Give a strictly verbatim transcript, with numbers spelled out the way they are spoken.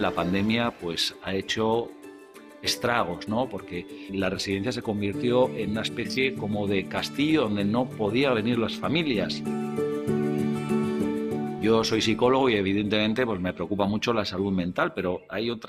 la pandemia pues ha hecho estragos, ¿no? Porque la residencia se convirtió en una especie como de castillo donde no podían venir las familias. Yo soy psicólogo y evidentemente pues me preocupa mucho la salud mental, pero hay otras